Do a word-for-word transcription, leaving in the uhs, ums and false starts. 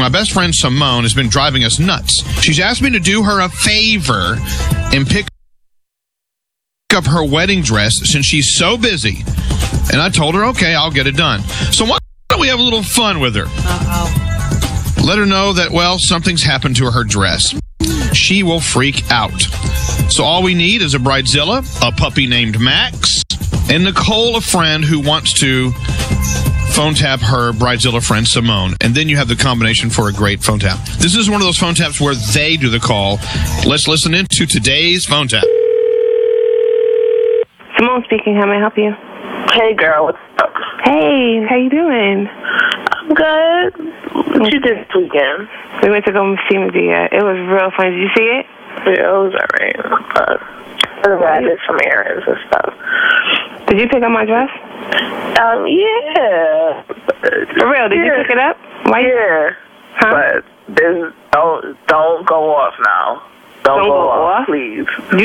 My best friend Simone has been driving us nuts. She's asked me to do her a favor and pick up her wedding dress since she's so busy. And I told her, okay, I'll get it done. So why don't we have a little fun with her? Uh-oh. Let her know that, well, something's happened to her dress. She will freak out. So all we need is a bridezilla, a puppy named Max, and Nicole, a friend who wants to phone tap her bridezilla friend Simone. And then you have the combination for a great phone tap. This is one of those phone taps where they do the call. Let's listen in to today's phone tap. Simone speaking. How may I help you? Hey, girl. What's up? Hey, how you doing? I'm good. What you did this weekend? We went to go see Medea. It was real fun. Did you see it? Yeah, it was alright. Uh, I did some errands and stuff. Did you pick up my dress? Um, yeah. For real? Did yeah. you pick it up? Why? Yeah. Huh? But this, don't don't go off now. Don't, don't go, go off, off, please.